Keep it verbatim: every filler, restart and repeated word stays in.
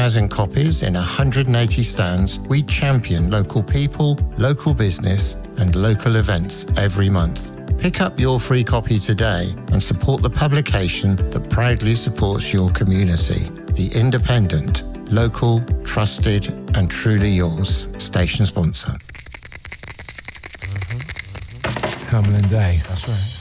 thousand copies in one hundred eighty stands, we champion local people, local business, and local events every month. Pick up your free copy today and support the publication that proudly supports your community. The Independent, local, trusted, and truly yours. Station sponsor. Tumbling Days. That's right.